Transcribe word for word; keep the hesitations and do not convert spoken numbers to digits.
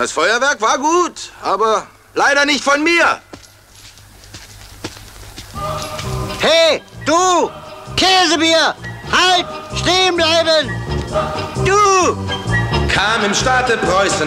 Das Feuerwerk war gut, aber leider nicht von mir. Hey, du! Käsebier! Halt! Stehen bleiben! Du! Kam im Staate Preußen